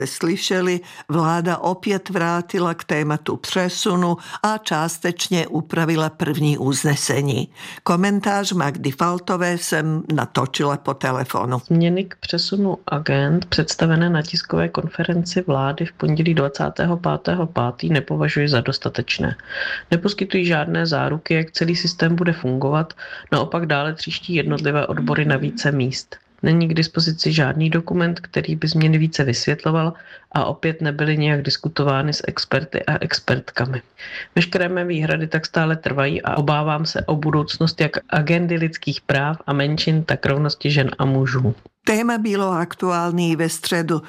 Slyšeli, vláda opět vrátila k tématu přesunu a částečně upravila první uznesení. Komentář Magdy Faltové jsem natočila po telefonu. Změny k přesunu agend představené na tiskové konferenci vlády v pondělí 25.5. nepovažuji za dostatečné. Neposkytují žádné záruky, jak celý systém bude fungovat, naopak dále tříští jednotlivé odbory na více míst. Není k dispozici žádný dokument, který by změny více vysvětloval a opět nebyly nějak diskutovány s experty a expertkami. Veškeré mé výhrady tak stále trvají a obávám se o budoucnost jak agendy lidských práv a menšin, tak rovnosti žen a mužů. Téma bylo aktuální ve středu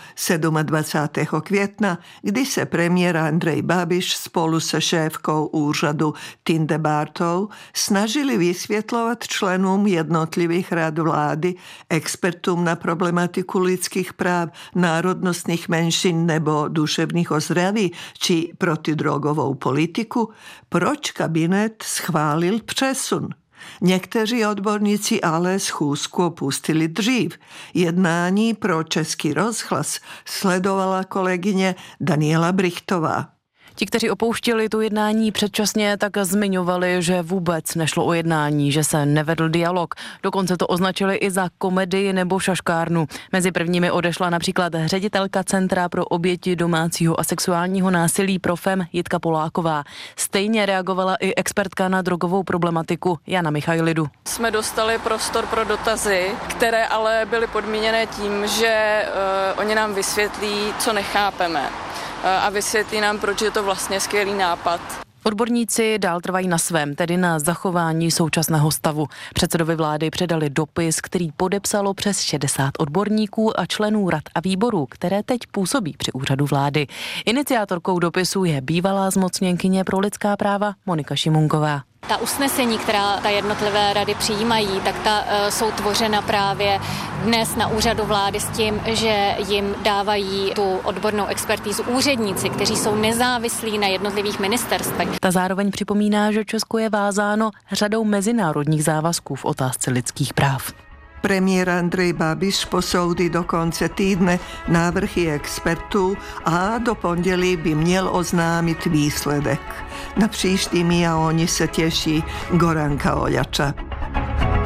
27. května, kdy se premiér Andrej Babiš spolu se šéfkou úřadu Tinde Bartou snažili vysvětlovat členům jednotlivých rad vlády, expertům na problematiku lidských práv, národnostních menšin nebo duševního zdraví či protidrogovou politiku, proč kabinet schválil přesun. Někteří odborníci ale schůzku opustili dřív. Jednání pro Český rozhlas sledovala kolegyně Daniela Brichtová. Ti, kteří opouštěli to jednání předčasně, tak zmiňovali, že vůbec nešlo o jednání, že se nevedl dialog. Dokonce to označili i za komedii nebo šaškárnu. Mezi prvními odešla například ředitelka Centra pro oběti domácího a sexuálního násilí Profem Jitka Poláková. Stejně reagovala i expertka na drogovou problematiku Jana Michailidu. Jsme dostali prostor pro dotazy, které ale byly podmíněné tím, že oni nám vysvětlí, co nechápeme. A vysvětlí nám, proč je to vlastně skvělý nápad. Odborníci dál trvají na svém, tedy na zachování současného stavu. Předsedovi vlády předali dopis, který podepsalo přes 60 odborníků a členů rad a výborů, které teď působí při úřadu vlády. Iniciátorkou dopisu je bývalá zmocněnkyně pro lidská práva Monika Šimunková. Ta usnesení, která ta jednotlivé rady přijímají, tak ta jsou tvořena právě dnes na úřadu vlády s tím, že jim dávají tu odbornou expertízu úředníci, kteří jsou nezávislí na jednotlivých ministerstvech. Ta zároveň připomíná, že Česko je vázáno řadou mezinárodních závazků v otázce lidských práv. Premiér Andrej Babiš posoudí do konce týdne návrhy expertů a do pondělí by měl oznámit výsledek. Na příští a oni se těší Goranka Oljača.